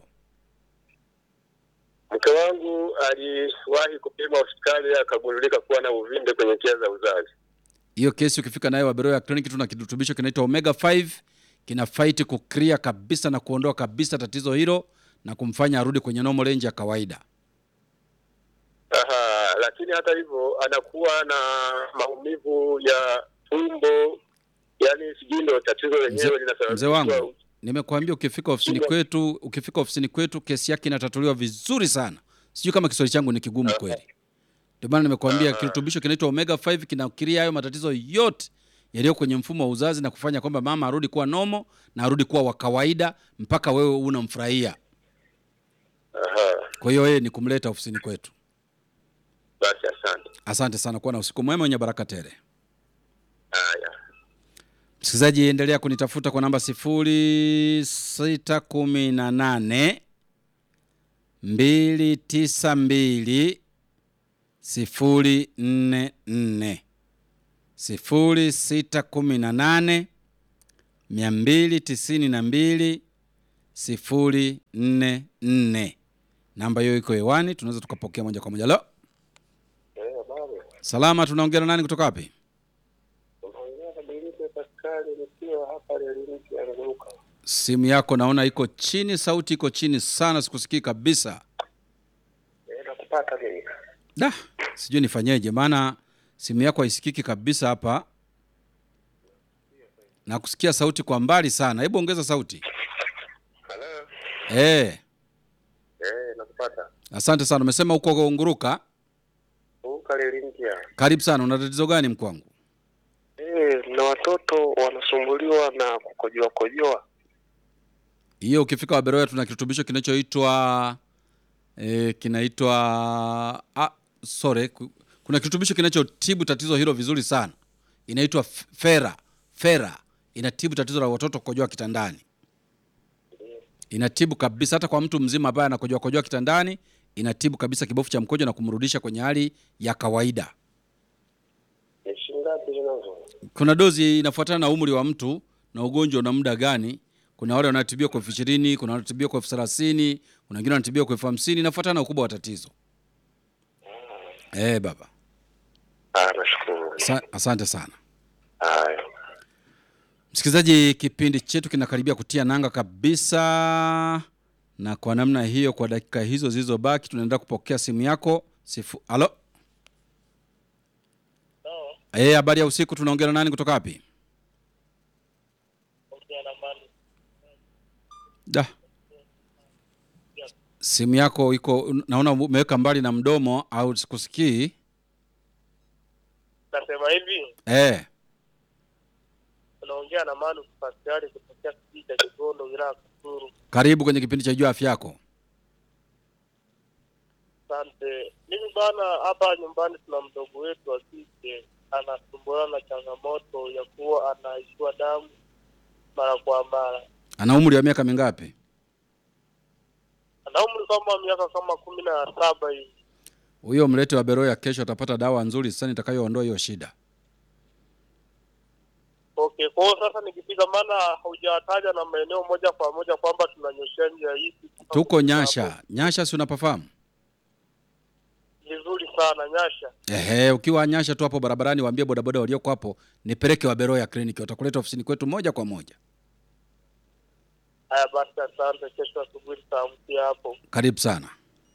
Mke wangu aliwahi kupima hospitali akagundulika kuwa na uvimbe kwenye njia za uzazi. Hiyo kesi ukifika nayo Waberoya Clinic tuna kirutubisho kinaitwa Omega 5, kina fight kukria kabisa na kuondoa kabisa tatizo hilo na kumfanya arudi kwenye normal range ya kawaida. Lakini hata hivyo anakuwa na maumivu ya tumbo, yani sijui ndio tatizo lenyewe linasababisha. Mzee wangu, nimekuambia ukifika ofisini kwetu kesi yake inatatuliwa vizuri sana. Sijui kama Kiswahili changu ni kigumu kweli. Ndio maana nimekuambia kirutubisho kinaitwa Omega 5 kinakiria hayo matatizo yote yaliyo kwenye mfumo wa uzazi na kufanya kwamba mama arudi kuwa normal na arudi kuwa wa kawaida mpaka wewe unamfurahia. Kwa hiyo yeye ni kumleta ofisini kwetu. Basi asante. Asante sana, kuwa na usiku mwema wenye baraka tele. Haya. Msikilizaji, endelea kunitafuta kwa namba 0618 292 044 0618 292 044. Namba hiyo iko hewani, tunaweza tukapokea moja kwa moja. Lo. Baba. Salama, tunaongea na nani kutoka wapi? Unaongea na Bilite Pascal nikiwa hapa Lelinki Anguka. Simu yako naona iko chini, sauti iko chini sana, sikusikii kabisa. Nakupata mimi. Da, sijui nifanyeje maana simu yako haisikiki kabisa hapa. Na kusikia sauti kwa mbali sana. Hebu ongeza sauti. Hello. Nakupata. Asante sana. Umesema uko Nguruka? Nguruka Lelinki. Karibu sana. Una tatizo gani mkwangu? Na watoto wanasumbuliwa na kukojoa. Hiyo ukifika Waberoya tuna kirutubisho kinachoitwa kuna kirutubisho kinachotibu tatizo hilo vizuri sana. Inaitwa Fera. Inatibu tatizo la watoto kukojoa kitandani. Inatibu kabisa hata kwa mtu mzima ambaye anakojoa kitandani, inatibu kabisa kibofu cha mkojo na kumrudisha kwenye hali ya kawaida. Shingapi zinazo? Kuna dozi inafuatana na umri wa mtu na ugonjwa na muda gani. Kuna wale wanatibiwa kwa 20, kuna wale wanatibiwa kwa 30, kuna wengine wanatibiwa kwa 50, inafuatana na ukubwa wa tatizo. Baba. Nashukuru. Asante sana. Haya. Msikilizaji, kipindi chetu kinakaribia kutia nanga kabisa. Na kwa namna hiyo, kwa dakika hizo zilizobaki, tunaendelea kupokea simu yako. Halo? Habari ya usiku, tunaongea na nani kutoka wapi? Da. Simu yako iko, naona umeweka mbali na mdomo au sikusikii. Nasema hivi. Tunaongea na Manu Pascal kutoka kijiji cha Kigondo, wilaya ya Kasulu. Karibu kwenye kipindi cha Jua Afya Yako. Asante. Mimi bana, hapa nyumbani tuna mdogo wetu wa kike anasumbuliwa na changamoto ya kuwa anaishiwa damu mara kwa mara. Ana umri wa miaka mingapi? Ana umri kama miaka kama 17 hivi. Huyo mlete Waberoya, kesho atapata dawa nzuri sana itakayoondoa hiyo shida. Okay, kwa sasa nikipiga, maana haujataja na maeneo moja kwa moja kwamba tunanyoshia njia hii. Tuko Nyasha. Nyasha si unapafahamu? Vizuri sana Nyasha. Ukiwa Nyasha tu hapo barabarani, waambie bodaboda walioko hapo nipeleke Waberoya kliniki, watakuleta ofisini kwetu moja kwa moja. Haya basi, asante. Kesho asubuhi tutaamkia hapo. Karibu sana.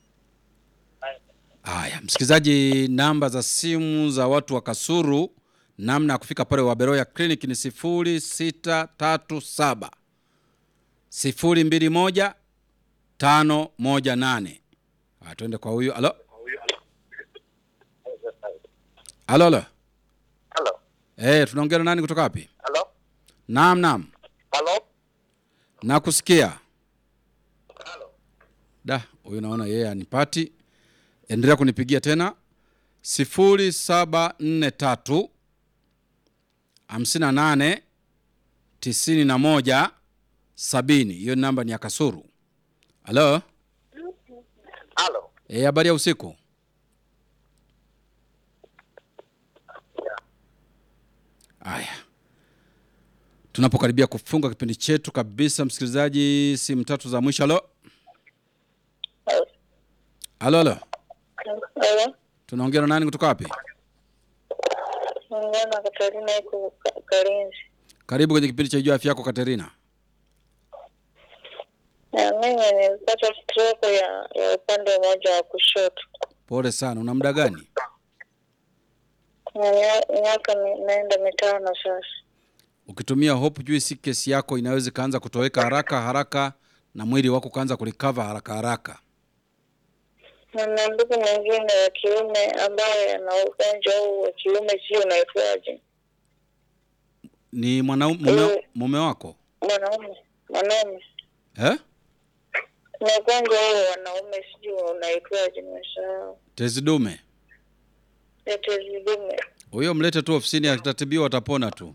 Haya, msikilizaji, namba za simu za watu wa Kasulu, namna ya kufika pale Waberoya Clinic ni 0637 021 518. Tuende kwa huyu. Halo? Halo. Tunaongea na nani kutoka wapi? Halo? Naam. Halo? Nakusikia. Halo? Da, huyu naona yeye anipati. Endelea kunipigia tena 0743 58 91 70. Hiyo namba ni ya Kasulu. Halo? Halo? Habari ya usiku. Aya. Tunapokaribia kufunga kipindi chetu kabisa, msikilizaji, simu tatu za mwisho. Halo? Halo. Tunaongea na nani kutoka wapi? Naongea na Katarina iko Kalinzi. Karibu kwenye kipindi cha Jua Afya Yako, Katarina. Mimi nilipata stroke ya upande mmoja wa kushoto. Pole sana. Una muda gani? Miaka naenda 5 sasa. Ukitumia Hope Juice, kesi yako inaweza kaanza kutoweka haraka na mwili wako kaanza kurecover haraka. Na ndugu mwingine wa kiume ambaye ana ugonjwa huu wa kiume, sio naitwaje? Ni mume wako? Mwanaume. Ni ugonjwa huu wanaume, sio unaitwaje, nimesahau. Tezi dume. ya tezi dume. Huyo mlete tu ofisini, atatibiwa, atapona tu.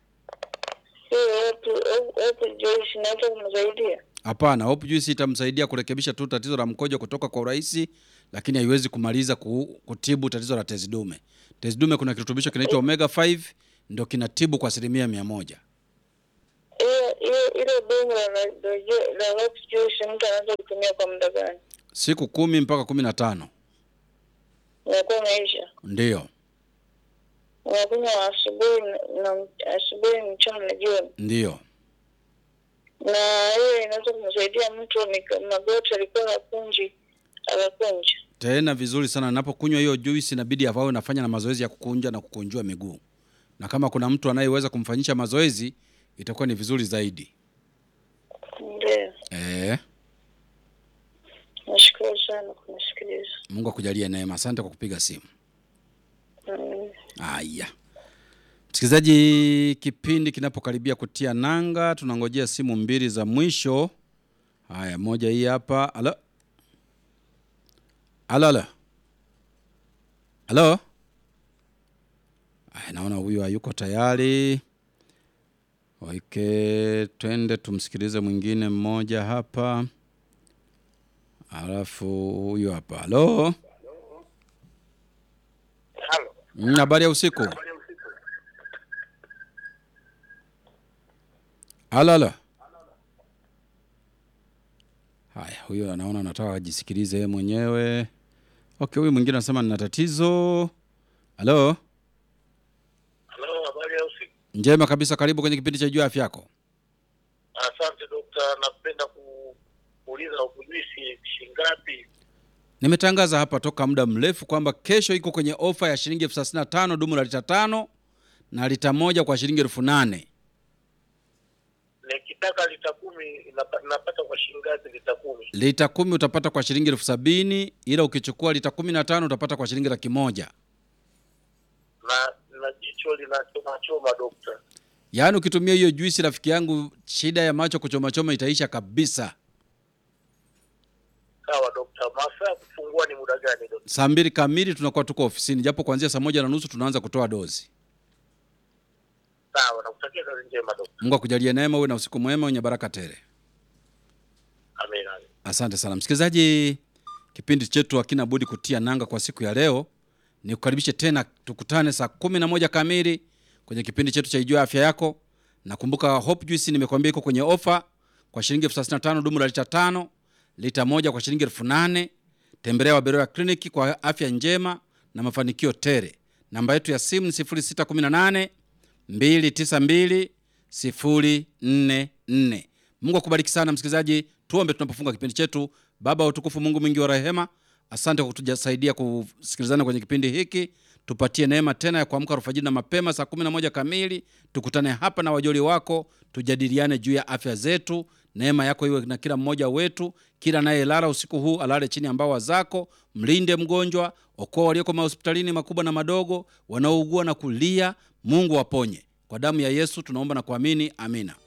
Hapo Joyce naweza kumsaidia? Hapana, Hope Juice itamsaidia kurekebisha tu tatizo la mkojo kutoka kwa urahisi, lakini haiwezi kumaliza kutibu tatizo la tezi dume. Tezi dume kuna kirutubisho kinaitwa omega 5 ndio kinatibu kwa 100%. Ile dume la Hope Juice mtu anaweza kutumia kwa muda gani? Siku 10 mpaka 15. Inakuwa maisha. Ndio. Unakunywa asubuhi, mchana na jioni. Ndio. Na hiyo inaweza kumsaidia mtu magoti alikuwa anakunja. Tena vizuri sana, ninapokunywa hiyo juice inabidi awe nafanya na mazoezi ya kukunja na kukunjua miguu. Na kama kuna mtu anayeweza kumfanyisha mazoezi, itakuwa ni vizuri zaidi. Ndio. Nashukuru sana kunisikiliza. Mungu akujalie neema. Asante kwa kupiga simu. Haya. Msikilizaji, kipindi kinapokaribia kutia nanga, tunangojea simu 2 za mwisho. Haya, moja hii hapa. Halo. Halo. Haya, naona huyu hayuko tayari. Okay, twende tumsikilize mwingine mmoja hapa. Alafu huyu hapa. Halo. Habari ya usiku. Halo. Haya, huyo anaona anataka ajisikilize yeye mwenyewe. Okay, huyu mwingine anasema nina tatizo. Halo. Habari ya usiku. Njema kabisa, karibu kwenye kipindi cha Jua Afya Yako. Asante dokta, napenda kuuliza juisi shingapi? Nimetangaza hapa toka muda mrefu kwamba kesho iko kwenye ofa ya shilingi 35,000 dumu la lita 5 na lita 1 kwa shilingi 8,000. Nikitaka lita 10 napata kwa shilingi ngapi lita 10? Lita 10 utapata kwa shilingi 70,000, ila ukichukua lita 15 utapata kwa shilingi 100,000. Na jicho linachoma dokta. Yaani ukitumia hiyo juisi rafiki yangu, shida ya macho kuchoma itaisha kabisa. Sawa dokta, masaa kufungua ni muda gani dokta? Saa 2 kamili tunakuwa tuko ofisini, japo kuanzia saa 1:30 tunaanza kutoa dozi. Sawa, nakutakia kazi njema dokta. Mungu akujalie neema, uwe na usiku mwema wenye baraka tele. Amen. Asante sana. Msikilizaji, kipindi chetu hakina budi kutia nanga kwa siku ya leo. Nikukaribishe tena tukutane saa 11 kamili kwenye kipindi chetu cha Ijua Afya Yako. Nakumbuka Hope Juice nimekwambia iko kwenye ofa kwa shilingi 35,000 dumu la lita 5, lita 1 kwa shilingi 8,000. Tembelea Waberoya Clinic kwa afya njema na mafanikio tele. Namba yetu ya simu ni 0618 292 044. Mungu akubariki sana msikilizaji. Tuombe tunapofunga kipindi chetu. Baba wa utukufu, Mungu mwingi wa rehema, asante kwa kutujasaidia kusikilizana kwenye kipindi hiki. Tupatie neema tena ya kuamka alfajiri na mapema saa 11 kamili. Tukutane hapa na wajoli wako, tujadiliane juu ya afya zetu. Neema yako iwe na kila mmoja wetu. Kila anayelala usiku huu alale chini ya mbawa zako. Mlinde mgonjwa, okoa walioko mahospitalini makubwa na madogo, wanaougua na kulia. Mungu waponye. Kwa damu ya Yesu tunaomba na kuamini. Amina.